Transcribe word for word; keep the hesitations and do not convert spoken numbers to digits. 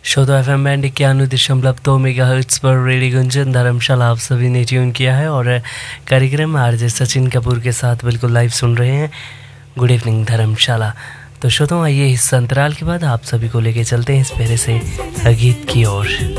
श्रोता F M band इक्यानवे दशमलव दो मेगा हर्ट्ज पर रेडियो गुंजन धर्मशाला आप सभी ने ट्यून किया है और कार्यक्रम आरजे सचिन कपूर के साथ बिल्कुल लाइव सुन रहे हैं गुड इवनिंग धर्मशाला। तो श्रोताओं आइए इस अंतराल के बाद आप सभी को लेके चलते हैं इस पहले से गीत की ओर।